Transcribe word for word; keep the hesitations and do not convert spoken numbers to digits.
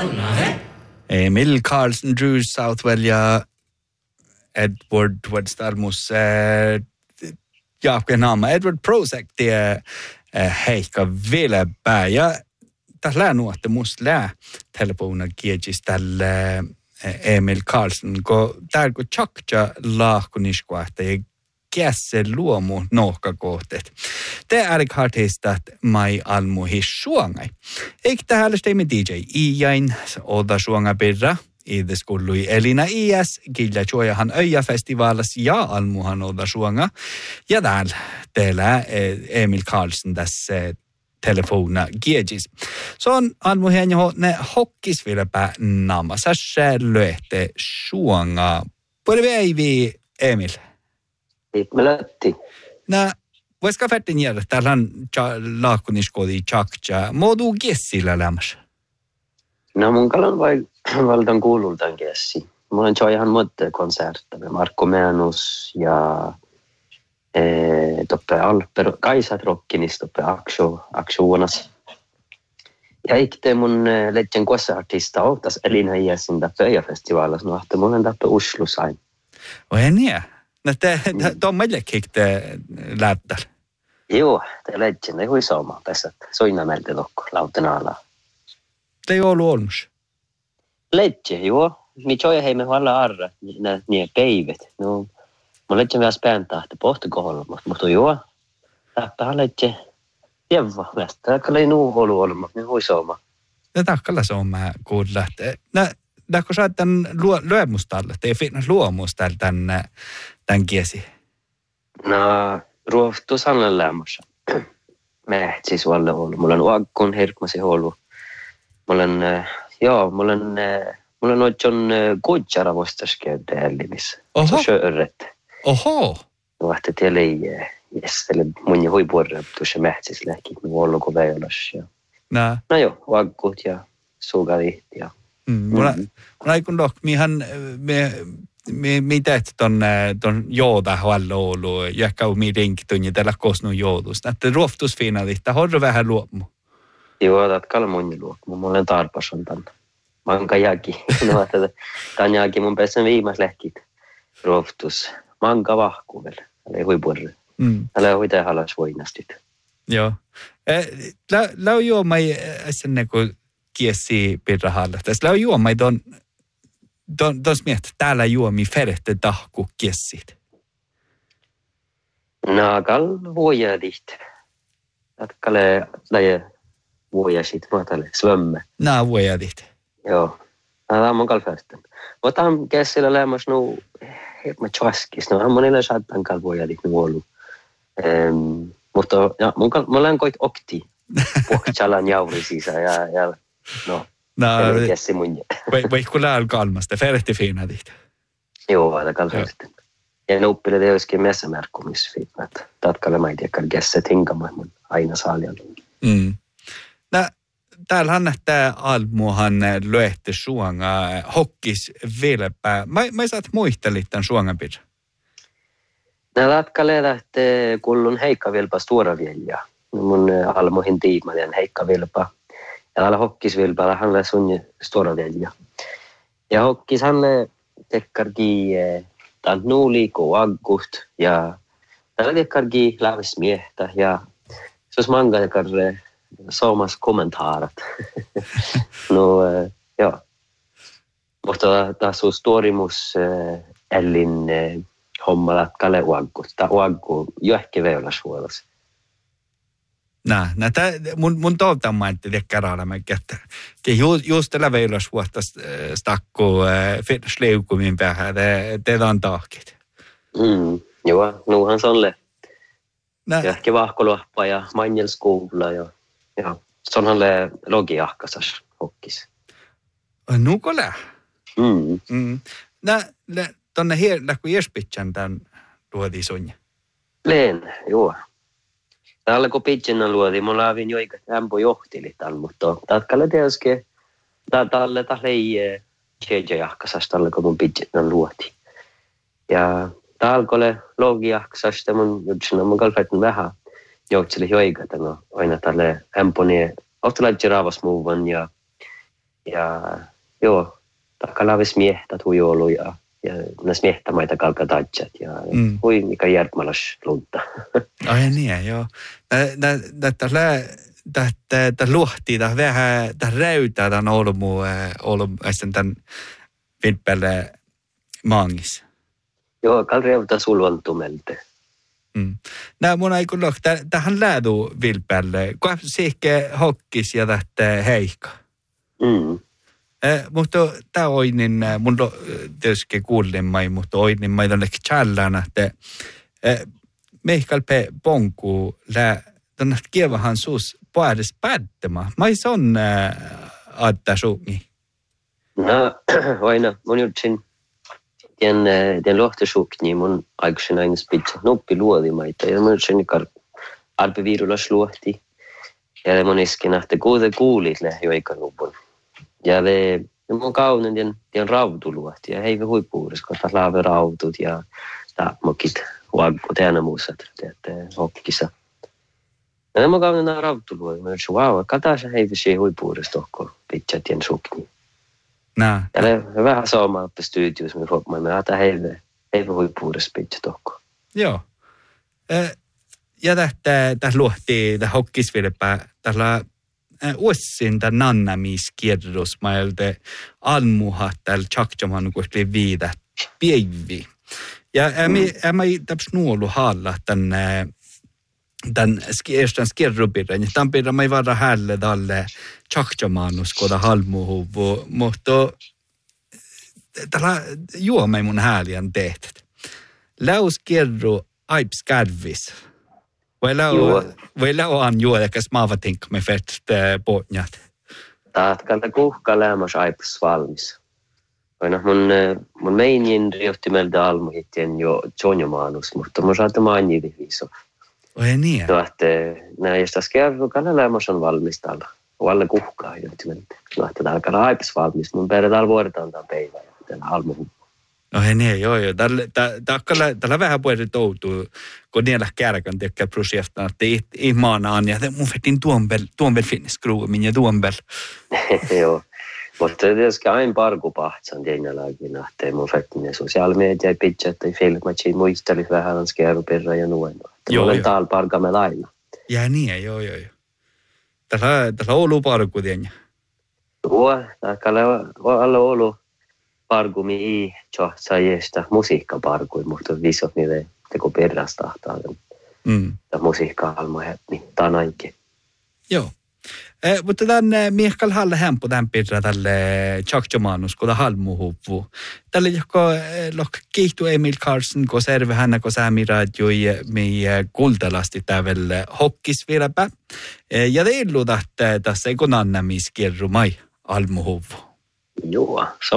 Emil Karlsson, Drew Southwell ja Edward Wadstallmus ja kenama Edward Prosek tie heikka vilebää ja tässä lää nuotte musta lää telefona kiejis tälle Emil Karlsson ko täällä kun tjakja laahkuniskoahta ja kässe luomu nohkakohteet. Te ärik hartistat mai almuhi suongai. Eikö tähän stemme D J Iijain oda suonga birra. Ides kuului Elina I S, Gilla Jojahan Öja-festivaalas ja almuhan oda suonga. Ja täällä teillä Emil Karlsson tässä telefona giegis. Se on almuhen jo ne hokkis vieläpä naama. Sässä löhte suonga. Puoli veivi Emil. Me lähti. Nää, voisiko färtin jäädä? Täällä on laakuniskodi tjakja. Modu kessillä lämmässä? No mun kalan vai valtan kuulultaan kessi. Mulla on ihan muita konsertteja. Marko Määnus ja e, toppe Alper, Kaisat Rockinis, toppe Aksho, Akshonas. Ja ikte mun legend kossa-artista ottas Elina Iesin toppe Öja-festivaalas. No, että mulla on toppe Oslo sain. Och en ja. Nätte de meille kikte lättar. Joo, det legend ei hui sama tässä. Soina meiltä tokko lautenala. Det är ju olmus. Legend, joo. Mi joja hei me alla arra nä nie päivät. No, mä legend vielä späntaa, että pohtokoholla, mutta joo. Täppä legend. Jevva, nästä kalei nuu olu olma, me hui sama. Det tackalla som mä kuulla. Nä Lähkö sä tämän luomustalle? Te ei fitness luomustalle tämän, tämän kiesi? No, ruoftu sanan lämmössä. Mä siis valle ollut. Mulla on uakkun herkmasi ollut. Mulla on, joo, mulla on, mulla on oikein kuitsara vastaskäytä ällimis. Oho. Se on sjörret. Oho. No, että teillä ei jästele mun ja huipuorre, tuossa mähtsis lähki, me voi olla kuin väyläs. No. No joo, uakkut ja suugalit ja Mm, mulla mulla ei kun dock mihan me me mitä ton ton jooda hallo ollut jäkkä mi rinktun ja tällä kosnu joodus. Että ruoftus finaali, että horro vähän luomu. Joo, dat kala mun luomu. Mulla on tarpas on tän. Manka jaki. No että tän jaki mun pesän viimas lähkit. Ruoftus. Manka vahku vielä. Älä huipurre. Mm. Älä huite halas voinastit. Joo. Eh la la jo mai sen kuin kiesi pirrahalla. Tässä on juomai ton, ton, tos miettä, täällä juomi ferette tahku kiessit. No, kall vuojadit. Jatkale läjä vuojasit, maatalle, svömme. Nää vuojadit. Joo. Tämä on kall färten. Otan kessillä lämmäs nu, mä tjaskis, no monilla saattan kall vuojadit nu ollut. Ähm, mutta ja, mun kall, mulla on koit okti. Pohkjalan jauri sisä ja, ja no, no ei kessi mun. Vai vai kuulla kalmasta ferette finadit. Joo, aina kalfärten. Ja nuppille det olisikin messämärkkumisfitnat. Tatkalle mä ei tiedä, kesse tinkamaan mun aina saaljalla. Mm. No, täällähän nähtää almuhan löhte suonga hokkis vilpää. Mä, mä saat muistelit tämän suongan pidä. No, tatkalle lähtee kullun Heikka Vilpa Stuoravielja. Mun almuhin tiimalien Heikka Vilpa. Ja alla hokkisvilpäällä hänelle sun Stuoravielja. Ja hokkis hänelle tekkarki tämän nuuliikuu aggut ja tällä tekkarki lähes miehtä ja se olisi manga tekarre saamas kommentaarat. No joo. Mutta taas on storimus ellin hommalla kalle uaggut. Tämä uaggu johonkin veulasvuolas. Nää, nää tää, mun, mun tolta mainittiin tekkaraana, että just, just tällä veilasvuotta stakku fitnessleukumin päähän, teillä on tahkit. Mm, joo, nuuhan se on le. Johonkin vahkoluoppa ja mainjelskuulla ja, ja se onhan le logiahkasas hokkis. Nuuko lää? Mm. Mm. Nää, tonne hiellä, kun jespitsän tämän luodi sunja. Leen, joo. Täällä kun pitsinä luodi, mä laavin jo ikä ämpö johtili tämän, mutta tatkalle teoske, tälle tälle ei tjeja-jahkasas tälle kun mun pitsinä luodi. Ja täällä logi-jahkasas, mun jutsina mun kalfetin vähän joutsili jo ikä tämän, aina tälle ämpöni, ohtalaitsi raavas muuvan ja Ja joo, takalavis miehtät huijolu ja, ja näs miehtamaita kalkatatsat ja mm. hui mikä järkmalas lunta. Ai niin, joo. Tämä luhti, tämä vähän, tämä räytää tämän olmu, olmu, tämän vilpelle maangissa. Joo, kal reuta sulvantumelte. Mm. Nää mun aikun loh, tähän läädu vilpelle, kun siihke hokkis ja tähtä heikka. Mm. Eh, mutta tämä oinin, mun tietysti kuulin mai, mutta oinin mai tänne tjällään, että eh, meihkalpe ponku lää, tänne kievahan suus puhdas päättämään. Mai se on äh, adda suungi? No, aina, mun jutsin den, den lohtosuukni mun aikuisen aina spitsa nuppi luodimaita. Ja mun jutsin ikar arpeviirulas luohti. Ja mun isken, että kuude kuulit lä jo eikä lupun. Ja ve, mun kaunen den, den rautuluohti. Ja hei ve huippuudessa, kun taas laave rautut ja taapmokit huakko teänä muusat, teette hokkisa. Ja nämä kaunen nämä rautuluohti. Mä jutsin, vau, kataa se hei visi huippuudessa tohko pitää tien sukni. Nää. Ja vähän saamaan på studios med folk, men att heve heve huippuudessa pitää tohko. Joo. Ja tähtä täh luohti täh hokkisvilpä tällä uussin tämän nannamiskirjus mailta almuhat tällä tjaktjaman kuitenkin viitä piivi. Ja mä ei täps nuolu halla tämän tämän erstän skirrupirran. Ja tämän pirran mä ei vara hälle tälle tjaktjamanus koda halmuhuvu, mutta tällä juomai mun häliän tehtet. Läuskirru aips kärvis. Voi lau an juoda, kas maavatink me fett potnjat. Taatkalta kuhka lämmas aips valmis. Aina mun, mun meinin riutti meiltä almuhittien jo tjonjomaanus, mutta mun saattaa mainiti viiso. Oi niin. No, että näistä skerru kalla lämmas on valmis täällä. Valle kuhkaa riutti meiltä. No, että täällä kalla aips valmis. Mun perä täällä vuodetaan täällä päivää ja täällä almuhu. No hei niin, joo joo. Täällä vähän puhutaan toutuu, kun niillä kärkän tekee projektana, että ihmaanaan ja mun vetin tuonbel finniskruumin ja tuonbel. Joo, mutta tietysti aina parku pahtsan tienäläkin, että mun vetin sosiaalimedia ja pitchat ja filmatsin muistelis vähän on skerupirra ja nuoin. Joo, olen täällä parkamme lailla. Ja niin, joo joo joo. Täällä on ollut parku tienä. Joo, täällä on ollut parkumi i tjohtsaajista musiikkaparkui, mutta visot niille teko perrastahtaa. Mm. Ja musiikka-almoja, niin tämä on aike. Joo. Eh, mutta tämän miehkal halle hämpu tämän pirra tälle tjaktjomanus, kun tämä halmuhuvu. Tälle joko lohka kiihtu Emil Carson, kun serve hänä, kun säämi radioi meidän kultalasti tävelle hokkis vieläpä. Eh, ja teillu tähtä tässä ei kun annamiskirru mai halmuhuvu. Joo,